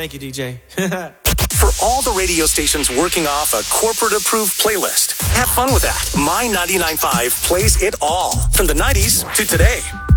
Thank you, DJ. For all the radio stations working off a corporate-approved playlist, have fun with that. My 99.5 plays it all, from the 90s to today.